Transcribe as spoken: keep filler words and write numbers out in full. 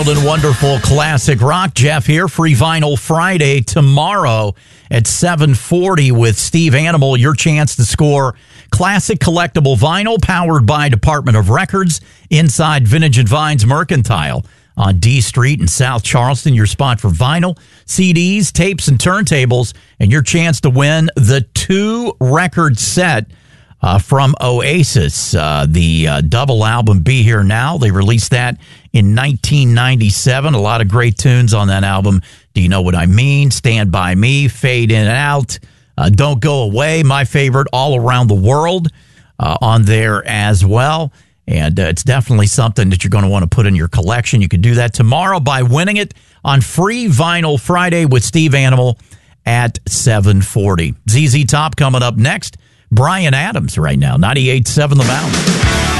wild and wonderful classic rock. Jeff here. Free Vinyl Friday tomorrow at seven forty with Steve Animal. Your chance to score classic collectible vinyl powered by Department of Records inside Vintage and Vines Mercantile on D Street in South Charleston. Your spot for vinyl, C Ds, tapes, and turntables, and your chance to win the two-record set Uh, from Oasis, uh, the uh, double album Be Here Now. They released that in nineteen ninety-seven. A lot of great tunes on that album. Do You Know What I Mean? Stand By Me, Fade In and Out, uh, Don't Go Away, my favorite, All Around the World uh, on there as well. And uh, it's definitely something that you're going to want to put in your collection. You can do that tomorrow by winning it on Free Vinyl Friday with Steve Animal at seven forty. Z Z Top coming up next. Bryan Adams right now, ninety-eight point seven The Mountain.